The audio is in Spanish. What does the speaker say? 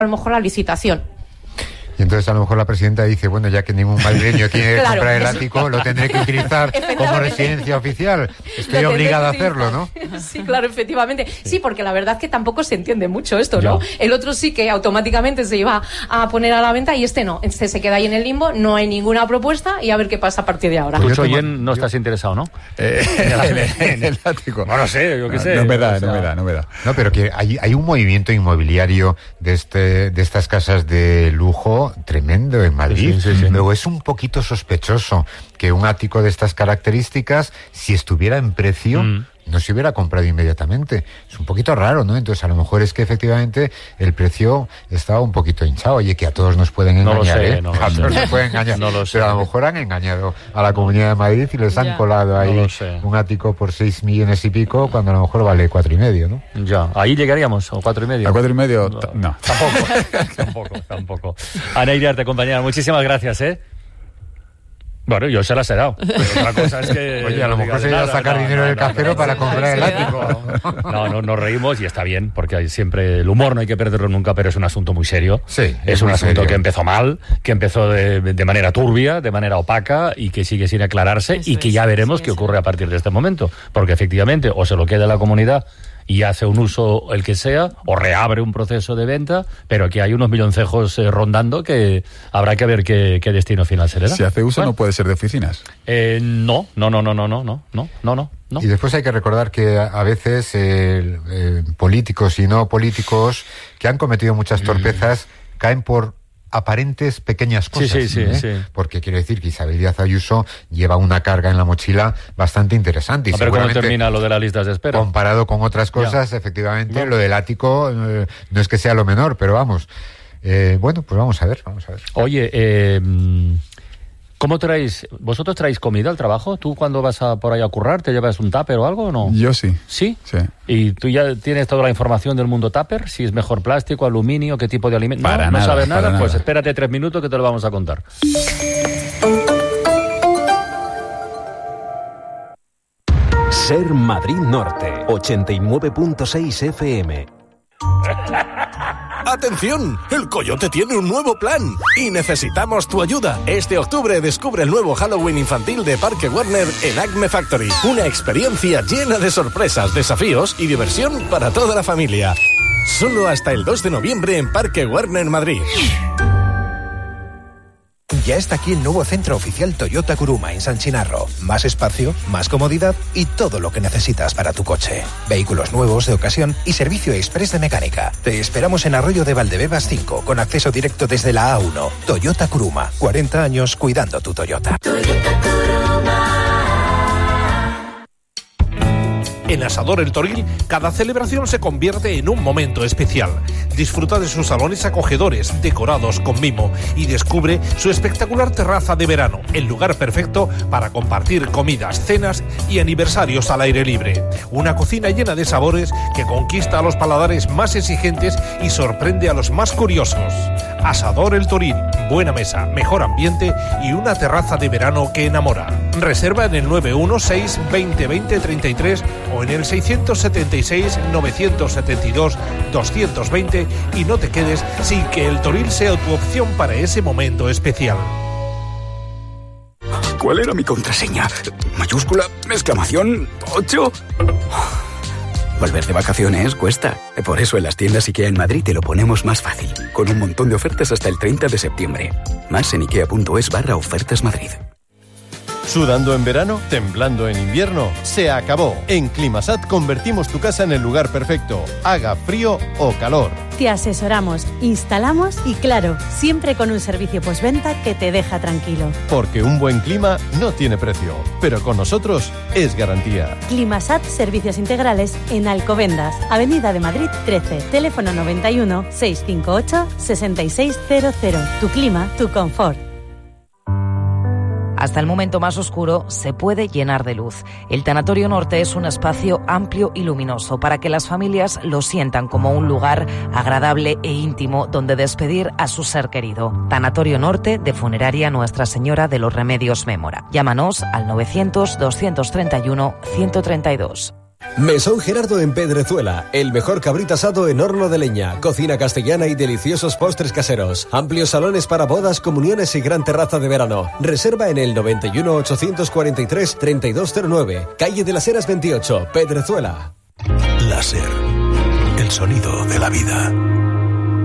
a lo mejor la licitación. Y entonces a lo mejor la presidenta dice, bueno, ya que ningún madrileño tiene que comprar el ático, lo tendré que utilizar como residencia oficial. Estoy obligada a hacerlo, ¿no? Sí, claro, efectivamente. Sí, porque la verdad que tampoco se entiende mucho esto, ¿no? El otro sí que automáticamente se iba a poner a la venta y este no. Este se queda ahí en el limbo, no hay ninguna propuesta y a ver qué pasa a partir de ahora. Pues no estás interesado, ¿no? En el ático. No lo sé, yo qué sé. No me da. No, pero que hay un movimiento inmobiliario de estas casas de lujo tremendo en Madrid. Sí. Luego es un poquito sospechoso que un ático de estas características, si estuviera en precio, no se hubiera comprado inmediatamente. Es un poquito raro, ¿no? Entonces a lo mejor es que efectivamente el precio estaba un poquito hinchado. Oye, que a todos nos pueden engañar, no a todos nos pueden engañar. Pero a lo mejor han engañado a la Comunidad de Madrid y les han colado ahí un ático por 6 millones y pico, cuando a lo mejor vale 4,5, ¿no? Ya, ahí llegaríamos, o 4,5. ¿A 4,5? No. Tampoco. Ana Iriarte, compañera, muchísimas gracias, ¿eh? Bueno, yo se las he dado. Pero otra cosa es que... Oye, a lo mejor se iba a sacar dinero del cajero para comprar el ático. No, nos reímos y está bien, porque hay siempre... El humor no hay que perderlo nunca, pero es un asunto muy serio. Sí. Es un asunto que empezó mal, que empezó de manera turbia, de manera opaca, y que sigue sin aclararse, y que ya veremos qué ocurre a partir de este momento. Porque efectivamente, o se lo queda la comunidad y hace un uso el que sea, o reabre un proceso de venta, pero aquí hay unos milloncejos rondando que habrá que ver qué destino final se le da. Si hace uso, no puede ser de oficinas. No. Y después hay que recordar que a veces políticos y no políticos que han cometido muchas torpezas caen por aparentes pequeñas cosas. Sí. Porque quiero decir que Isabel Díaz Ayuso lleva una carga en la mochila bastante interesante. Y pero ¿cómo termina lo de las listas de espera? Comparado con otras cosas, efectivamente, lo del ático no es que sea lo menor, pero vamos. Bueno, pues vamos a ver. Oye, ¿cómo traéis? ¿Vosotros traéis comida al trabajo? ¿Tú cuando vas por ahí a currar te llevas un tupper o algo o no? Yo sí. ¿Sí? Sí. ¿Y tú ya tienes toda la información del mundo tupper? Si es mejor plástico, aluminio, qué tipo de alimento. ¿No sabes nada? Pues espérate 3 minutos que te lo vamos a contar. Ser Madrid Norte, 89.6 FM. ¡Atención! ¡El Coyote tiene un nuevo plan! Y necesitamos tu ayuda. Este octubre descubre el nuevo Halloween infantil de Parque Warner en Acme Factory. Una experiencia llena de sorpresas, desafíos y diversión para toda la familia. Solo hasta el 2 de noviembre en Parque Warner Madrid. Ya está aquí el nuevo centro oficial Toyota Kuruma en San Chinarro. Más espacio, más comodidad y todo lo que necesitas para tu coche. Vehículos nuevos de ocasión y servicio express de mecánica. Te esperamos en Arroyo de Valdebebas 5, con acceso directo desde la A1. Toyota Kuruma, 40 años cuidando tu Toyota. En Asador El Toril, cada celebración se convierte en un momento especial. Disfruta de sus salones acogedores, decorados con mimo, y descubre su espectacular terraza de verano, el lugar perfecto para compartir comidas, cenas y aniversarios al aire libre. Una cocina llena de sabores que conquista a los paladares más exigentes y sorprende a los más curiosos. Asador El Toril, buena mesa, mejor ambiente y una terraza de verano que enamora. Reserva en el 916 20 20 33 o en el 676 972 220 y no te quedes sin que El Toril sea tu opción para ese momento especial. ¿Cuál era mi contraseña? ¿Mayúscula? ¿Exclamación? ¿8? Volver de vacaciones cuesta. Por eso en las tiendas IKEA en Madrid te lo ponemos más fácil, con un montón de ofertas hasta el 30 de septiembre. Más en ikea.es/ofertas Madrid. ¿Sudando en verano? ¿Temblando en invierno? Se acabó. En Climasat convertimos tu casa en el lugar perfecto, haga frío o calor. Te asesoramos, instalamos y claro, siempre con un servicio postventa que te deja tranquilo. Porque un buen clima no tiene precio, pero con nosotros es garantía. Climasat Servicios Integrales en Alcobendas, Avenida de Madrid 13, teléfono 91 658 6600. Tu clima, tu confort. Hasta el momento más oscuro se puede llenar de luz. El Tanatorio Norte es un espacio amplio y luminoso para que las familias lo sientan como un lugar agradable e íntimo donde despedir a su ser querido. Tanatorio Norte de Funeraria Nuestra Señora de los Remedios Mémora. Llámanos al 900 231 132. Mesón Gerardo en Pedrezuela, el mejor cabrito asado en horno de leña, cocina castellana y deliciosos postres caseros, amplios salones para bodas, comuniones y gran terraza de verano. Reserva en el 91 843 3209, calle de las Heras 28, Pedrezuela. Láser, el sonido de la vida.